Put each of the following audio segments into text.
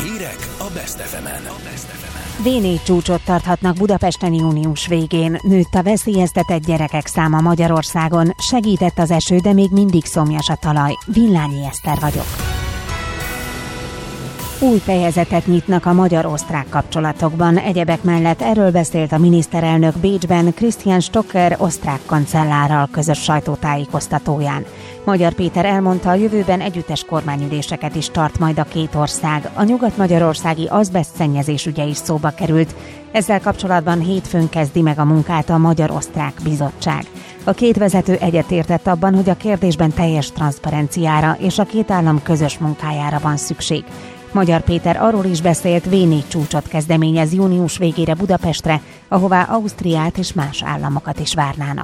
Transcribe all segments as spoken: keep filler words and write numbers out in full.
Hírek a Best ef emen. vé négy csúcsot tarthatnak Budapesten június végén. Nőtt a veszélyeztetett gyerekek száma Magyarországon. Segített az eső, de még mindig szomjas a talaj. Villányi Eszter vagyok. Új fejezetet nyitnak a magyar-osztrák kapcsolatokban. Egyebek mellett erről beszélt a miniszterelnök Bécsben Christian Stocker osztrák kancellárral közös sajtótájékoztatóján. Magyar Péter elmondta, a jövőben együttes kormányüléseket is tart majd a két ország. A nyugat-magyarországi azbestszennyezés ügye is szóba került. Ezzel kapcsolatban hétfőn kezdi meg a munkát a Magyar-Osztrák Bizottság. A két vezető egyetértett abban, hogy a kérdésben teljes transzparenciára és a két állam közös munkájára van szükség. Magyar Péter arról is beszélt, vé négy csúcsot kezdeményez június végére Budapestre, ahová Ausztriát és más államokat is várnának.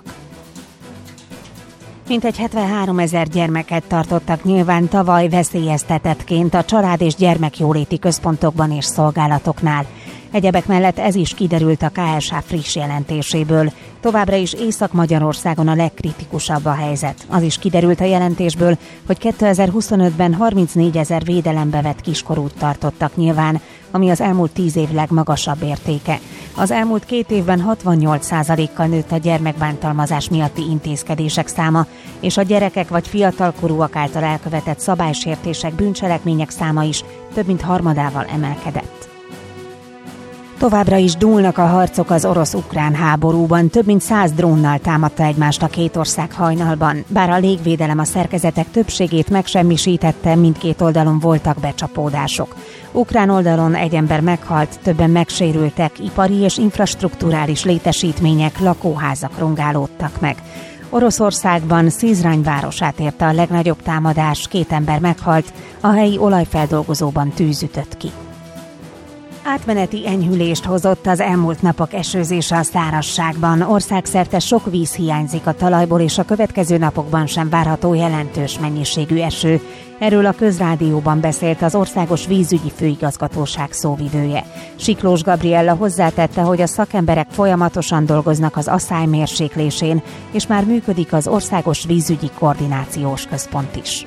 Mintegy hetvenháromezer gyermeket tartottak nyilván tavaly veszélyeztetettként a család- és gyermekjóléti központokban és szolgálatoknál. Egyebek mellett ez is kiderült a ká es há friss jelentéséből. Továbbra is Észak-Magyarországon a legkritikusabb a helyzet. Az is kiderült a jelentésből, hogy kétezer-huszonötben harmincnégyezer védelembe vett kiskorút tartottak nyilván, ami az elmúlt tíz év legmagasabb értéke. Az elmúlt két évben hatvannyolc százalékkal nőtt a gyermekbántalmazás miatti intézkedések száma, és a gyerekek vagy fiatalkorúak által elkövetett szabálysértések, bűncselekmények száma is több mint harmadával emelkedett. Továbbra is dúlnak a harcok az orosz-ukrán háborúban, több mint száz drónnal támadta egymást a két ország hajnalban. Bár a légvédelem a szerkezetek többségét megsemmisítette, mindkét oldalon voltak becsapódások. Ukrán oldalon egy ember meghalt, többen megsérültek, ipari és infrastrukturális létesítmények, lakóházak rongálódtak meg. Oroszországban Szizrany városát érte a legnagyobb támadás, két ember meghalt, a helyi olajfeldolgozóban tűz ütött ki. Átmeneti enyhülést hozott az elmúlt napok esőzése a szárazságban. Országszerte sok víz hiányzik a talajból, és a következő napokban sem várható jelentős mennyiségű eső. Erről a Közrádióban beszélt az Országos Vízügyi Főigazgatóság szóvivője. Siklós Gabriella hozzátette, hogy a szakemberek folyamatosan dolgoznak az asszály mérséklésén, és már működik az Országos Vízügyi Koordinációs Központ is.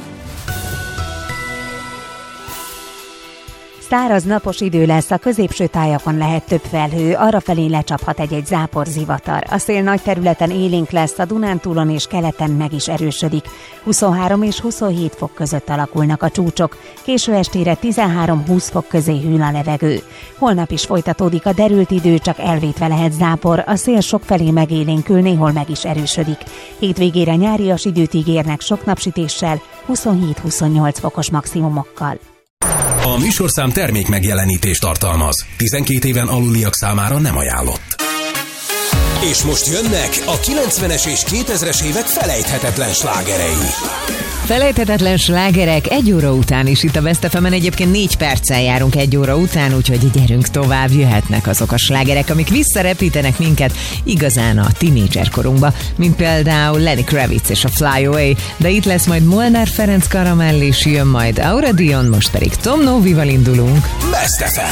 Száraz, napos idő lesz, a középső tájakon lehet több felhő, arrafelé lecsaphat egy-egy zápor, zivatar. A szél nagy területen élénk lesz, a Dunántúlon és keleten meg is erősödik. huszonhárom és huszonhét fok között alakulnak a csúcsok, késő estére tizenhárom-húsz fok közé hűl a levegő. Holnap is folytatódik a derült idő, csak elvétve lehet zápor, a szél sokfelé megélénkül, néhol meg is erősödik. Hétvégére nyárias időt ígérnek sok napsütéssel, huszonhét-huszonnyolc fokos maximumokkal. A műsorszám termék megjelenítést tartalmaz. tizenkét éven aluliak számára nem ajánlott. És most jönnek a kilencvenes és kétezres évek felejthetetlen slágerei. Felejthetetlen slágerek egy óra után is itt a Best ef emen, egyébként négy perccel járunk egy óra után, úgyhogy gyerünk tovább, jöhetnek azok a slágerek, amik visszarepítenek minket igazán a tínédzserkorunkba, mint például Lenny Kravitz és a Fly Away, de itt lesz majd Molnár Ferenc Karamell, és jön majd Aura Dion, most pedig Tom Novival indulunk. Best ef em.